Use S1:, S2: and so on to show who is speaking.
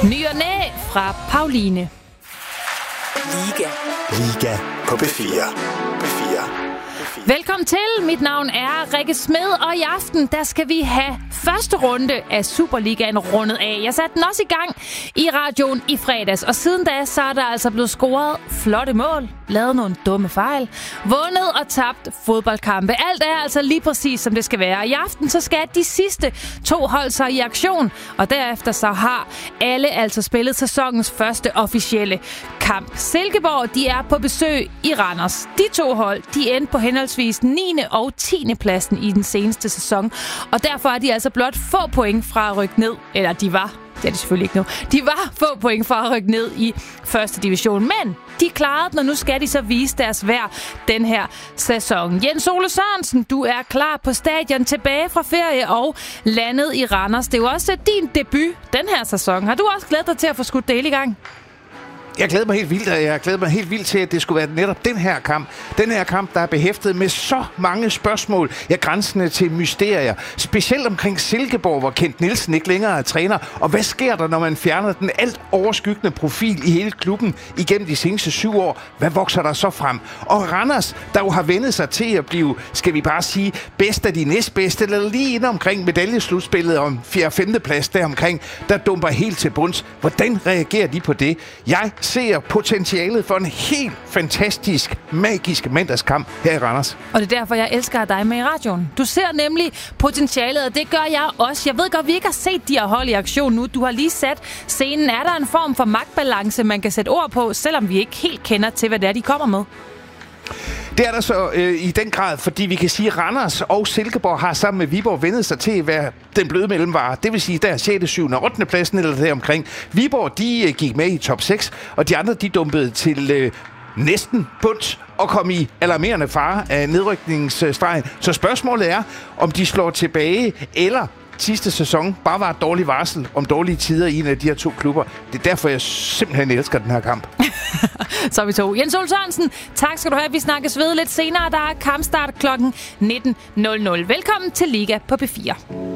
S1: Ny og næ fra Pauline.
S2: Liga på B4.
S1: Velkommen til. Mit navn er Rikke Smed, og i aften der skal vi have første runde af Superligaen rundet af. Jeg satte den også i gang i radioen i fredags, og siden da så er der altså blevet scoret flotte mål, lavet nogle dumme fejl, vundet og tabt fodboldkampe. Alt er altså lige præcis som det skal være. I aften så skal de sidste 2 hold sig i aktion, og derefter så har alle altså spillet sæsonens første officielle kamp. Silkeborg, de er på besøg i Randers. De 2 hold, de endte på henholdsvis 9. og 10. pladsen i den seneste sæson, og derfor er de altså blot få point fra at rykke ned, eller de var, det er det selvfølgelig ikke nu, de var få point fra at rykke ned i første division, men de klarede den, og nu skal de så vise deres værd den her sæson. Jens Ole Sørensen, du er klar på stadion, tilbage fra ferie og landet i Randers. Det er jo også din debut den her sæson. Har du også glædet dig til at få skudt det hele i gang?
S3: Jeg glæder mig helt vildt, og jeg glæder mig helt vildt til, at det skulle være netop den her kamp. Den her kamp, der er behæftet med så mange spørgsmål, grænsende til mysterier. Specielt omkring Silkeborg, hvor Kent Nielsen ikke længere er træner. Og hvad sker der, når man fjerner den alt overskyggende profil i hele klubben igennem de seneste 7 år? Hvad vokser der så frem? Og Randers, der jo har vendt sig til at blive, skal vi bare sige, bedst af de næstbedste, eller lige inde omkring medaljeslutspillet om 4. og 5. plads deromkring, der dumper helt til bunds. Hvordan reagerer de på det? Jeg ser potentialet for en helt fantastisk, magisk mandagskamp her i Randers.
S1: Og det er derfor, jeg elsker dig med i radioen. Du ser nemlig potentialet, og det gør jeg også. Jeg ved godt, vi ikke har set de her hold i aktion nu. Du har lige sat scenen. Er der en form for magtbalance, man kan sætte ord på, selvom vi ikke helt kender til, hvad det er, de kommer med?
S3: Det er der så i den grad, fordi vi kan sige, at Randers og Silkeborg har sammen med Viborg vendet sig til at være den bløde mellemvare. Det vil sige, der er 6., 7. og 8. pladsen eller deromkring. Viborg, de gik med i top 6, og de andre, de dumpede til næsten bunds og kom i alarmerende fare af nedrykningsstregen. Så spørgsmålet er, om de slår tilbage, eller sidste sæson bare var et dårligt varsel om dårlige tider i en af de her 2 klubber. Det er derfor, jeg simpelthen elsker den her kamp.
S1: Så er vi 2. Jens Ole Sørensen, tak skal du have. Vi snakkes ved lidt senere. Der er kampstart kl. 19.00. Velkommen til Liga på B4.